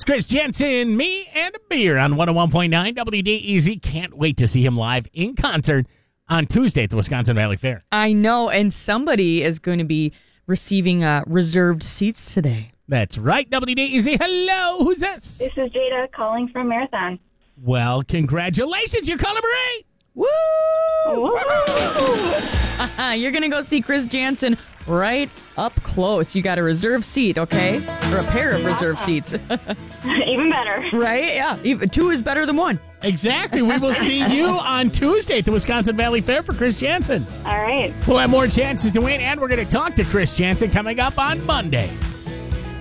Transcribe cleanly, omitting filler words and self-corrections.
Chris Jensen, me and a beer on 101.9 WDEZ. Can't wait to see him live in concert on Tuesday at the Wisconsin Valley Fair. I know, and somebody is going to be receiving reserved seats today. That's right, WDEZ. Hello, who's this? This is Jada calling from Marathon. Well, congratulations. You're caller number 8. Woo! Woo! You're going to go see Chris Jansen right up close. You got a reserved seat, okay? Or a pair of reserved seats. Even better. Right? Yeah. Even 2 is better than 1. Exactly. We will see you on Tuesday at the Wisconsin Valley Fair for Chris Jansen. All right. We'll have more chances to win, and we're going to talk to Chris Jansen coming up on Monday.